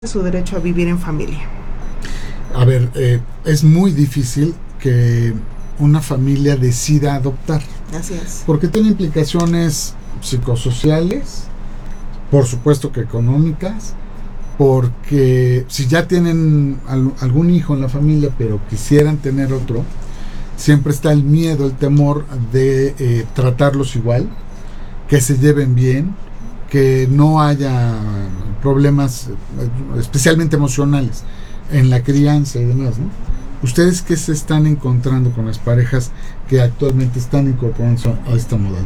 su derecho a vivir en familia. A ver, es muy difícil que una familia decida adoptar. Así es. Porque tiene implicaciones psicosociales, por supuesto que económicas, porque si ya tienen algún hijo en la familia, pero quisieran tener otro, siempre está el miedo, el temor de tratarlos igual, que se lleven bien, que no haya problemas especialmente emocionales en la crianza y demás, ¿no? ¿Ustedes qué se están encontrando con las parejas que actualmente están incorporando a esta modalidad?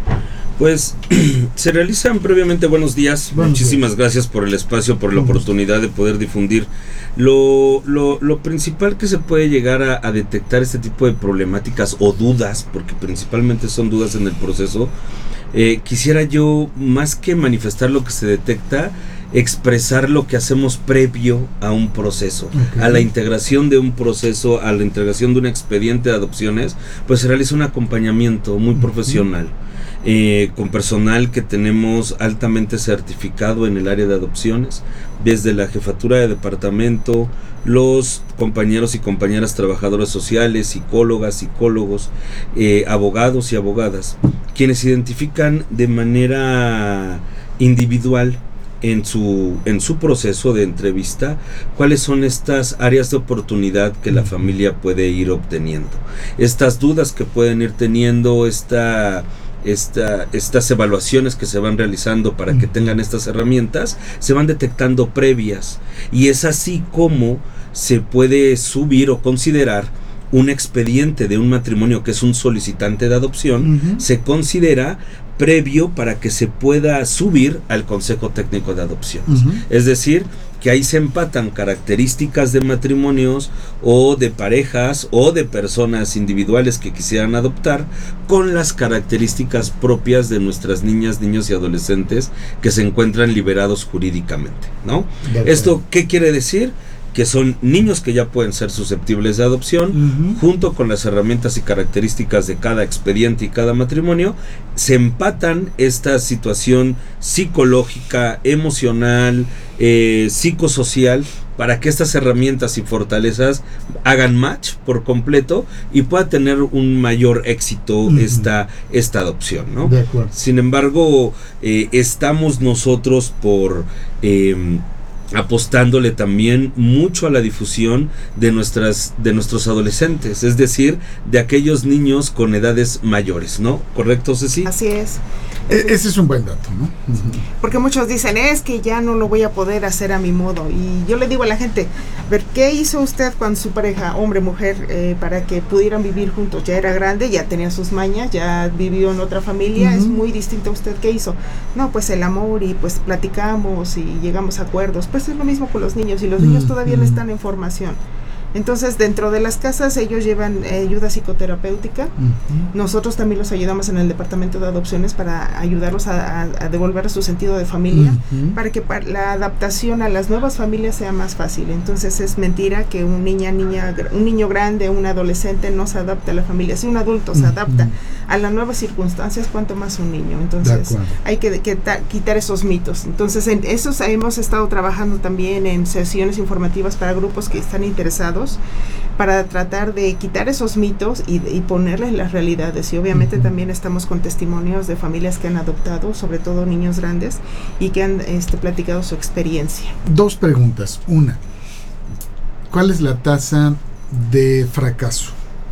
Pues se realizan previamente, buenos días, muchísimas gracias por el espacio, por la oportunidad de poder difundir. Lo principal que se puede llegar a detectar este tipo de problemáticas o dudas, porque principalmente son dudas en el proceso, quisiera yo, más que manifestar lo que se detecta, expresar lo que hacemos previo a un proceso, a la integración de un proceso, a la integración de un expediente de adopciones. Pues se realiza un acompañamiento muy profesional, con personal que tenemos altamente certificado en el área de adopciones, desde la jefatura de departamento, los compañeros y compañeras trabajadores sociales, psicólogas, psicólogos, abogados y abogadas, quienes identifican de manera individual en su proceso de entrevista cuáles son estas áreas de oportunidad que la familia puede ir obteniendo, estas dudas que pueden ir teniendo, estas evaluaciones que se van realizando para que tengan estas herramientas, se van detectando previas, y es así como se puede subir o considerar un expediente de un matrimonio que es un solicitante de adopción, se considera previo para que se pueda subir al Consejo Técnico de Adopciones. Es decir, que ahí se empatan características de matrimonios o de parejas o de personas individuales que quisieran adoptar con las características propias de nuestras niñas, niños y adolescentes que se encuentran liberados jurídicamente, ¿no? ¿Esto qué quiere decir? Que son niños que ya pueden ser susceptibles de adopción, junto con las herramientas y características de cada expediente y cada matrimonio, se empatan esta situación psicológica, emocional, psicosocial, para que estas herramientas y fortalezas hagan match por completo y pueda tener un mayor éxito esta adopción, ¿no? De acuerdo. Sin embargo, estamos nosotros por apostándole también mucho a la difusión de nuestros adolescentes, es decir, de aquellos niños con edades mayores, ¿no? ¿Correcto, Ceci? Así es. Ese es un buen dato, ¿no? Porque muchos dicen, es que ya no lo voy a poder hacer a mi modo. Y yo le digo a la gente, ver, ¿qué hizo usted con su pareja, hombre, mujer, para que pudieran vivir juntos? Ya era grande, ya tenía sus mañas, ya vivió en otra familia, es muy distinto a usted. ¿Qué hizo? No, pues el amor, y pues platicamos y llegamos a acuerdos. Pues es lo mismo con los niños, y los niños todavía no están en formación. Entonces, dentro de las casas ellos llevan ayuda psicoterapéutica. Nosotros también los ayudamos en el departamento de adopciones para ayudarlos a devolver su sentido de familia, para que la adaptación a las nuevas familias sea más fácil. Entonces, es mentira que un niño grande, un adolescente no se adapta a la familia. Si un adulto se adapta a las nuevas circunstancias, cuanto más un niño. Entonces, hay que quitar esos mitos. Entonces, en esos hemos estado trabajando también en sesiones informativas para grupos que están interesados, para tratar de quitar esos mitos y ponerles las realidades. Y obviamente también estamos con testimonios de familias que han adoptado, sobre todo niños grandes, y que han platicado su experiencia. Dos preguntas. Una, ¿cuál es la tasa de fracaso?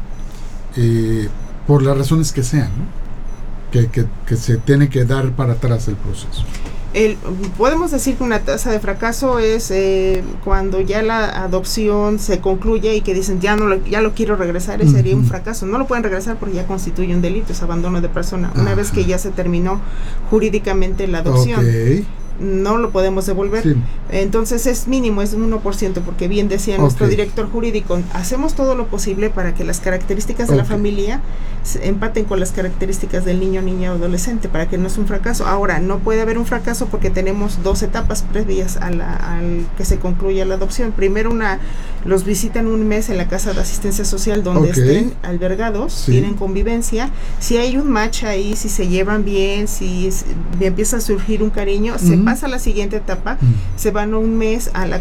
Por las razones que sean, ¿no? que se tiene que dar para atrás el proceso. Podemos decir que una tasa de fracaso es cuando ya la adopción se concluye y que dicen ya lo quiero regresar, ese sería un fracaso. No lo pueden regresar porque ya constituye un delito, es abandono de persona. Una vez que ya se terminó jurídicamente la adopción, no lo podemos devolver. Entonces es mínimo, es un 1%, porque bien decía nuestro director jurídico, hacemos todo lo posible para que las características de la familia se empaten con las características del niño, niña o adolescente, para que no es un fracaso. Ahora, no puede haber un fracaso porque tenemos 2 etapas previas al que se concluya la adopción. Primero, los visitan un mes en la casa de asistencia social donde estén albergados, tienen convivencia. Si hay un match ahí, si se llevan bien, si empieza a surgir un cariño, se pasa a la siguiente etapa, se van un mes a la